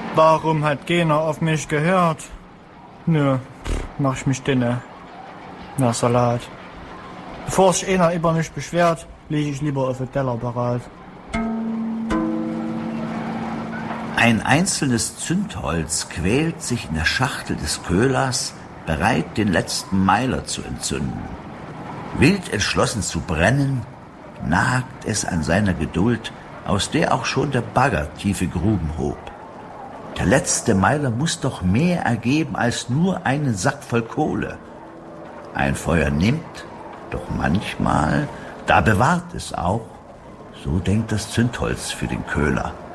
Warum hat keiner auf mich gehört? Nö, mach ich mich dünne. Na, Salat. Bevor sich einer über mich beschwert, lege ich lieber auf den Teller bereit. Ein einzelnes Zündholz quält sich in der Schachtel des Köhlers, bereit, den letzten Meiler zu entzünden. Wild entschlossen zu brennen, nagt es an seiner Geduld, aus der auch schon der Bagger tiefe Gruben hob. Der letzte Meiler muss doch mehr ergeben als nur einen Sack voll Kohle. Ein Feuer nimmt, doch manchmal, da bewahrt es auch. So denkt das Zündholz für den Köhler.